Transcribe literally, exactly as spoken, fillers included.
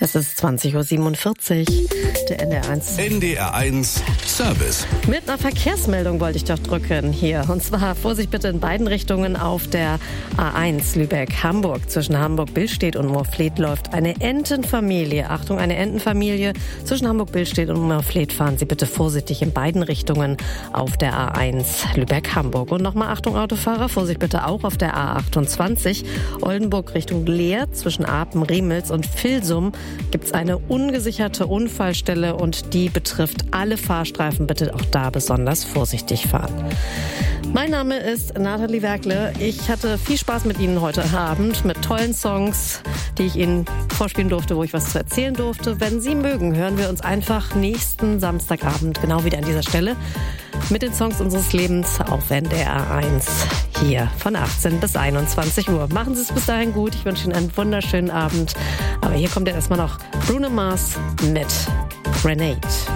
Es ist zwanzig Uhr siebenundvierzig, der N D R eins. N D R eins Service. Mit einer Verkehrsmeldung wollte ich doch drücken hier. Und zwar Vorsicht bitte in beiden Richtungen auf der A eins Lübeck-Hamburg. Zwischen Hamburg-Billstedt und Moorfleet läuft eine Entenfamilie. Achtung, eine Entenfamilie. Zwischen Hamburg-Billstedt und Moorfleet fahren Sie bitte vorsichtig in beiden Richtungen auf der A eins Lübeck-Hamburg. Und nochmal Achtung Autofahrer, Vorsicht bitte auch auf der A achtundzwanzig Oldenburg Richtung Leer. Zwischen Apen, Riemels und Vilsum gibt es eine ungesicherte Unfallstelle und die betrifft alle Fahrstreifen. Bitte auch da besonders vorsichtig fahren. Mein Name ist Nathalie Werkle. Ich hatte viel Spaß mit Ihnen heute Abend mit tollen Songs, die ich Ihnen vorspielen durfte, wo ich was zu erzählen durfte. Wenn Sie mögen, hören wir uns einfach nächsten Samstagabend genau wieder an dieser Stelle mit den Songs unseres Lebens auf N D R eins hier von achtzehn bis einundzwanzig Uhr. Machen Sie es bis dahin gut. Ich wünsche Ihnen einen wunderschönen Abend. Aber hier kommt ja erstmal noch Bruno Mars mit Grenade.